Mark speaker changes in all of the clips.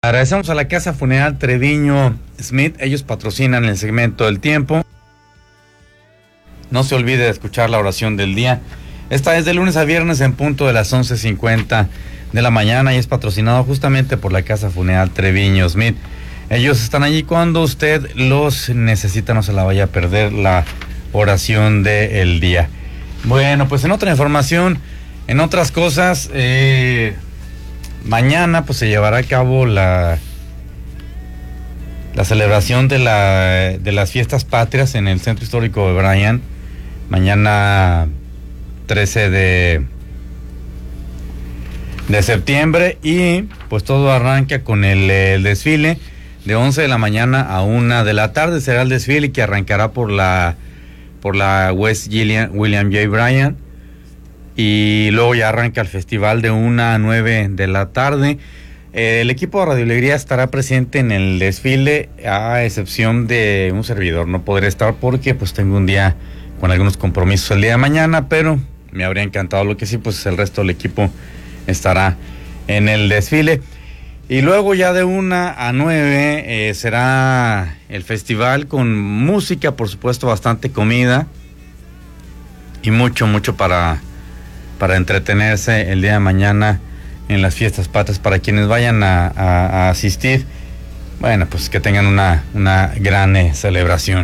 Speaker 1: Agradecemos a la Casa Funeral Treviño Smith, ellos patrocinan el segmento del tiempo. No se olvide de escuchar la oración del día. Esta es de lunes a viernes en punto de las 11:50 de la mañana y es patrocinado justamente por la Casa Funeral Treviño Smith. Ellos están allí cuando usted los necesita, no se la vaya a perder la oración del día. Bueno, pues en otra información, en otras cosas, mañana pues se llevará a cabo la celebración de las fiestas patrias en el Centro Histórico de Bryan. Mañana 13 de septiembre y pues todo arranca con el desfile de 11 de la mañana a 1 de la tarde. Será el desfile que arrancará por la West William J. Bryan y luego ya arranca el festival de 1 a 9 de la tarde. El equipo de Radio Alegría estará presente en el desfile, a excepción de un servidor. No podré estar porque pues tengo un día con algunos compromisos el día de mañana, pero me habría encantado. Lo que sí, pues el resto del equipo estará en el desfile. Y luego ya de 1 a 9 será el festival con música, por supuesto, bastante comida y mucho para entretenerse el día de mañana en las fiestas patrias. Para quienes vayan a asistir, bueno, pues que tengan una gran celebración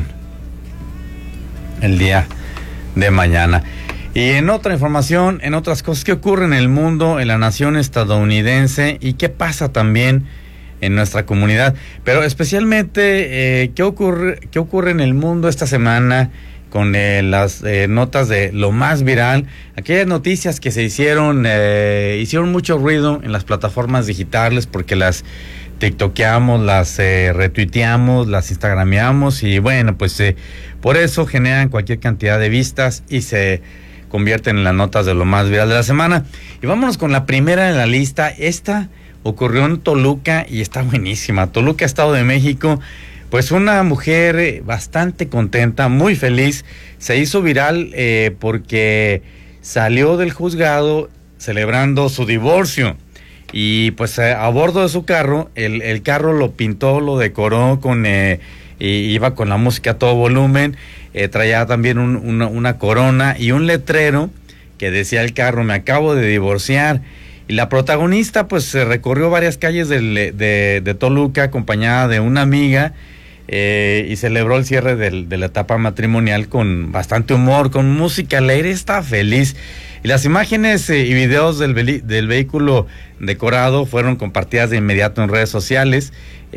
Speaker 1: el día de mañana. Y en otra información, en otras cosas, ¿qué ocurre en el mundo, en la nación estadounidense y qué pasa también en nuestra comunidad? Pero especialmente, ¿qué ocurre en el mundo esta semana con las notas de lo más viral? Aquellas noticias que se hicieron mucho ruido en las plataformas digitales porque las tiktokeamos, las retuiteamos, las instagrameamos y bueno, pues por eso generan cualquier cantidad de vistas y se convierten en las notas de lo más viral de la semana. Y vámonos con la primera en la lista. Esta ocurrió en Toluca y está buenísima. Toluca, Estado de México. Pues una mujer bastante contenta, muy feliz, se hizo viral porque salió del juzgado celebrando su divorcio. Y pues a bordo de su carro, el carro lo pintó, lo decoró y iba con la música a todo volumen. Traía también una corona y un letrero que decía el carro: me acabo de divorciar. Y la protagonista pues se recorrió varias calles de Toluca acompañada de una amiga y celebró el cierre de la etapa matrimonial con bastante humor, con música alegre. Está feliz. Y las imágenes y videos del vehículo decorado fueron compartidas de inmediato en redes sociales.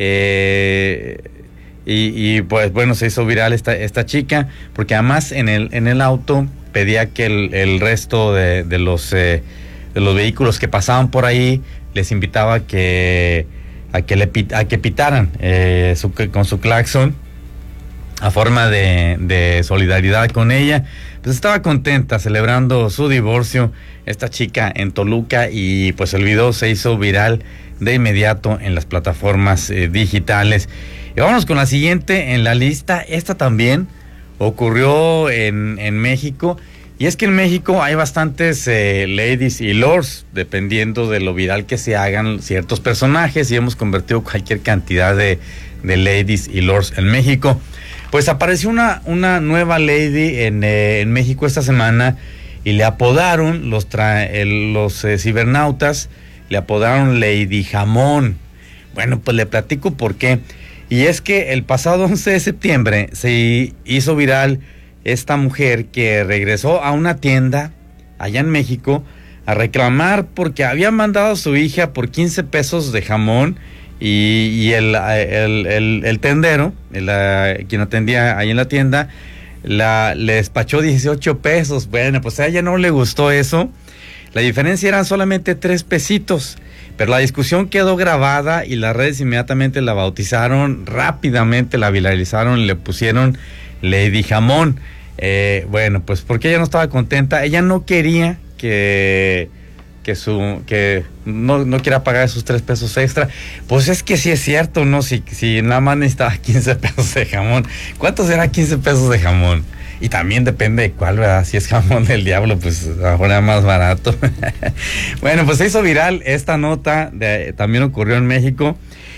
Speaker 1: Y pues bueno, se hizo viral esta chica, porque además en el auto pedía que el resto de los vehículos que pasaban por ahí les invitaba a que pitaran con su claxon a forma de solidaridad con ella. Pues estaba contenta celebrando su divorcio esta chica en Toluca y pues el video se hizo viral de inmediato en las plataformas digitales. Y vámonos con la siguiente en la lista. Esta también ocurrió en México. Y es que en México hay bastantes ladies y lords, dependiendo de lo viral que se hagan ciertos personajes, y hemos convertido cualquier cantidad de ladies y lords en México. Pues apareció una nueva lady en México esta semana y le apodaron, los cibernautas, le apodaron Lady Jamón. Bueno, pues le platico por qué. Y es que el pasado 11 de septiembre se hizo viral esta mujer que regresó a una tienda allá en México a reclamar porque había mandado a su hija por 15 pesos de jamón y el tendero, quien atendía ahí en la tienda, le despachó 18 pesos. Bueno, pues a ella no le gustó eso. La diferencia eran solamente 3 pesitos. Pero la discusión quedó grabada y las redes inmediatamente la bautizaron, rápidamente la viralizaron, le pusieron Lady Jamón. Bueno, pues porque ella no estaba contenta, ella no quería que no quiera pagar esos 3 pesos extra. Pues es que sí es cierto, ¿no? Si nada más necesitaba 15 pesos de jamón, ¿cuánto será 15 pesos de jamón? Y también depende de cuál, ¿verdad? Si es jamón del diablo, pues ahora más barato. Bueno, pues se hizo viral esta nota, también ocurrió en México.